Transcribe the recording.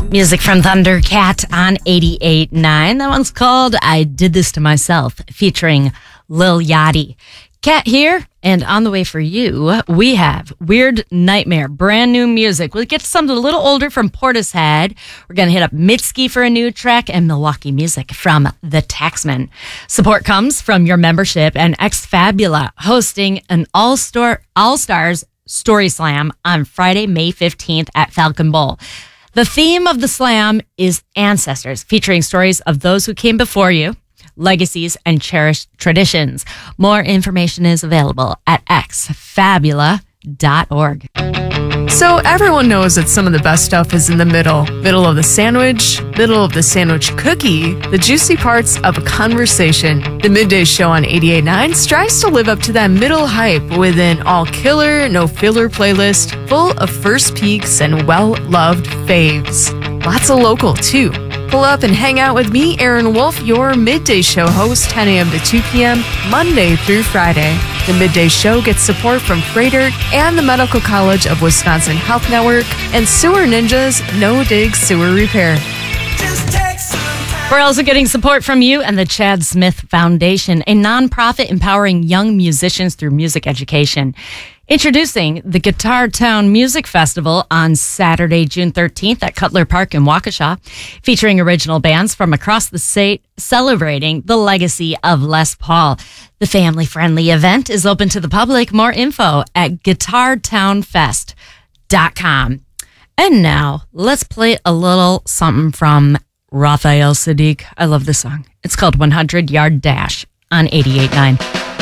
Music from Thundercat on 88.9. That one's called I Did This to Myself, featuring Lil Yachty. Cat here, and on the way for you, we have Weird Nightmare, brand new music. We'll get to something a little older from Portishead. We're going to hit up Mitski for a new track and Milwaukee music from The Taxman. Support comes from your membership and Ex Fabula hosting an All-Stars Story Slam on Friday, May 15th at Falcon Bowl. The theme of the slam is ancestors, featuring stories of those who came before you, legacies, and cherished traditions. More information is available at xfabula.org. So everyone knows that some of the best stuff is in the middle. Middle of the sandwich, middle of the sandwich cookie, the juicy parts of a conversation. The Midday Show on 88.9 strives to live up to that middle hype with an all-killer, no-filler playlist full of first peeks and well-loved faves. Lots of local, too. Pull up and hang out with me, Aaron Wolf, your Midday Show host, 10 a.m. to 2 p.m., Monday through Friday. The Midday Show gets support from Freighter and the Medical College of Wisconsin Health Network and Sewer Ninjas No Dig Sewer Repair. We're also getting support from you and the Chad Smith Foundation, a nonprofit empowering young musicians through music education. Introducing the Guitar Town Music Festival on Saturday, June 13th at Cutler Park in Waukesha, featuring original bands from across the state celebrating the legacy of Les Paul. The family-friendly event is open to the public. More info at guitartownfest.com. And now, let's play a little something from Raphael Saadiq. I love this song. It's called 100 Yard Dash on 88.9.